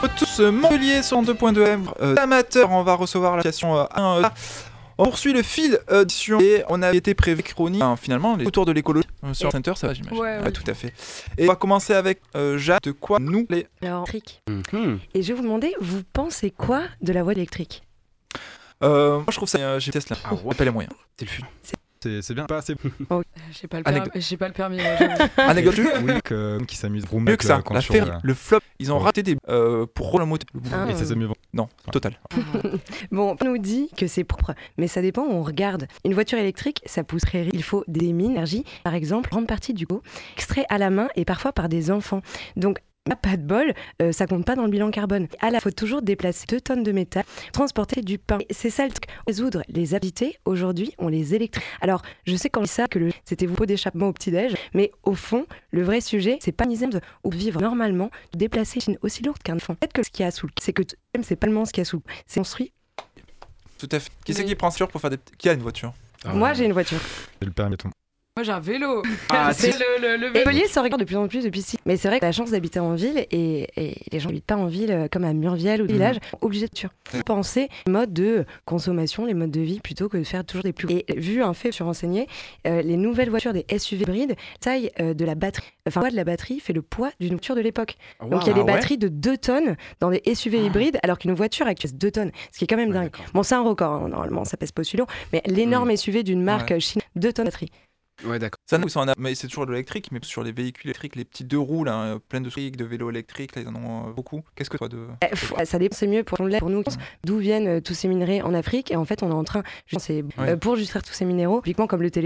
tous, Montpellier 102.2 amateur, on va recevoir la question 1. On poursuit le fil d'édition et on a été prévu chronique. Finalement, autour de l'écologie sur Center, ça va, j'imagine. Ouais. Tout à fait. Et on va commencer avec Jade. De quoi nous les. Alors, électrique. Et je vais vous demander, vous pensez quoi de la voiture électrique ? Moi, je trouve ça. J'ai Tesla. Pas les moyens. C'est le fut. C'est bien, pas assez. J'ai pas le permis. Moi, j'avoue. Anecdote. Oui, qui s'amusent. Mieux que ça. La Ferrari, le flop, ils ont raté des pour rouler la moto. Et ça c'est mieux. Non, total. Bon, on nous dit que c'est propre, mais ça dépend où on regarde. Une voiture électrique, ça pousserait. Il faut des mines d'énergie, par exemple, grande partie du pot, extrait à la main et parfois par des enfants. Donc, pas de bol, ça compte pas dans le bilan carbone. Il faut toujours déplacer 2 tonnes de métal, transporter du pain. Et c'est ça le truc. Résoudre les habiletés, aujourd'hui, on les électrique. Alors, je sais quand je dis ça que c'était vos pots d'échappement au petit-déj, mais au fond, le vrai sujet, c'est pas ou vivre normalement, déplacer une aussi lourde qu'un enfant. Peut-être que ce qu'il y a sous c'est que c'est pas le ce qu'il y a sous c'est construit. Tout à fait. Qui c'est qui prend sûr pour faire des. Qui a une voiture ? Moi, j'ai une voiture. C'est le permis ton. Moi j'ai un vélo. C'est le vélo. Montpellier se regarde de plus en plus depuis 6. Mais c'est vrai que la chance d'habiter en ville et les gens n'habitent pas en ville comme à Murviel ou village, obligés de voiture. Penser les modes de consommation, les modes de vie plutôt que de faire toujours des plus. Et vu un fait, je suis renseignée, les nouvelles voitures des SUV hybrides, taille de la batterie, le poids de la batterie fait le poids d'une voiture de l'époque. Donc il y a des batteries de 2 tonnes dans des SUV hybrides, alors qu'une voiture actuelle pèse 2 tonnes, ce qui est quand même dingue. D'accord. Bon, c'est un record, hein, normalement ça pèse pas aussi lourd, mais l'énorme SUV d'une marque chinoise, 2 tonnes de batterie. Ouais, d'accord. Ça, nous, mais c'est toujours de l'électrique, mais sur les véhicules électriques, les petits 2 roues, là, pleins de trucs, de vélos électriques, là, ils en ont beaucoup. Qu'est-ce que toi de. Ça dépend, c'est mieux pour nous, d'où viennent tous ces minerais en Afrique, et en fait, on est en train, pour extraire tous ces minéraux, typiquement comme le télé.